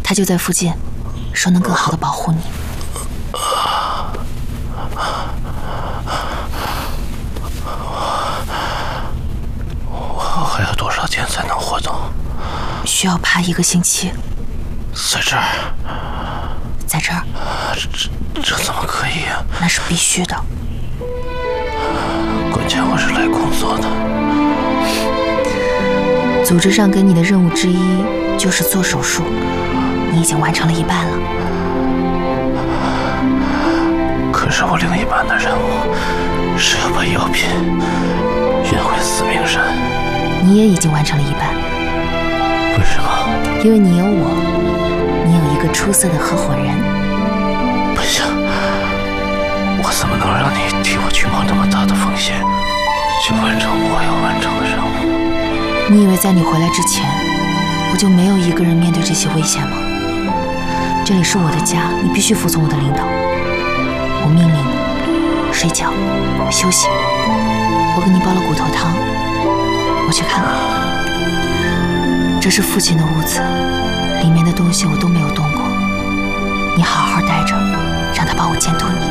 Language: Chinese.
他就在附近，说能更好的保护你。 我还有多少天才能活动？ 需要爬1个星期。 在这儿？ 在这儿？ 这怎么可以啊？ 那是必须的。 关键我是来工作的。 组织上给你的任务之一就是做手术，你已经完成了1半了。 可是我另一半的任务是要把药品运回司命山。 你也已经完成了1半。 为什么？ 因为你有我，你有一个出色的合伙人。 不行，我怎么能让你替我去冒这么大的风险，去完成我要完成的任务？ 你以为在你回来之前，我就没有一个人面对这些危险吗？这里是我的家，你必须服从我的领导。我命令你睡觉、休息。我给你煲了骨头汤，我去看看。这是父亲的屋子，里面的东西我都没有动过。你好好待着，让他帮我监督你。